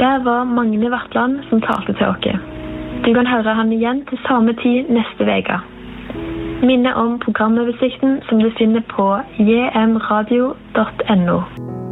Det var Magne Vatland som talte til oss. Du kan høre han igjen til samme tid neste veka. Minne om programoversikten som du finner på jmradio.no.